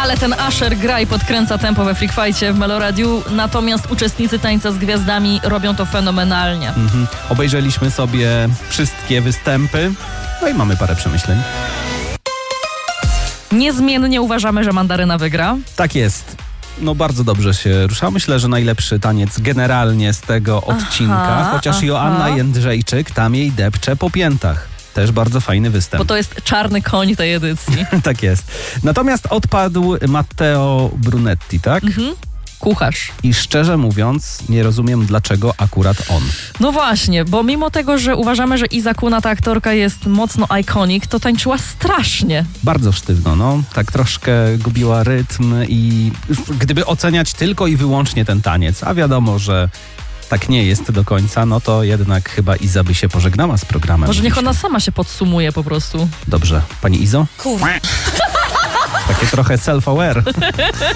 Ale ten Usher gra i podkręca tempo we Freak Fightie w Meloradiu, natomiast uczestnicy Tańca z Gwiazdami robią to fenomenalnie. Obejrzeliśmy sobie wszystkie występy, no i mamy parę przemyśleń. Niezmiennie uważamy, że Mandaryna wygra. Tak jest. No bardzo dobrze się rusza. Myślę, że najlepszy taniec generalnie z tego odcinka, chociaż Joanna Jędrzejczyk tam jej depcze po piętach. Też bardzo fajny występ. Bo to jest czarny koń tej edycji. Tak jest. Natomiast odpadł Matteo Brunetti, tak? Kucharz. I szczerze mówiąc, nie rozumiem, dlaczego akurat on. No właśnie, bo mimo tego, że uważamy, że Iza Kuna, ta aktorka, jest mocno iconic, to tańczyła strasznie. Bardzo sztywno, no. Tak troszkę gubiła rytm i gdyby oceniać tylko i wyłącznie ten taniec, a wiadomo, że tak nie jest do końca, no to jednak chyba Iza by się pożegnała z programem. Może niech dzisiaj. ona sama się podsumuje po prostu. Dobrze. Pani Izo? Takie trochę self-aware.